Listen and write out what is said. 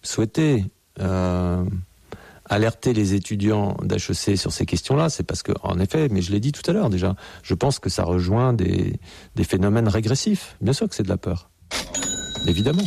souhaité alerter les étudiants d'HEC sur ces questions-là, c'est parce que, en effet, mais je l'ai dit tout à l'heure déjà, je pense que ça rejoint des phénomènes régressifs. Bien sûr que c'est de la peur. Évidemment.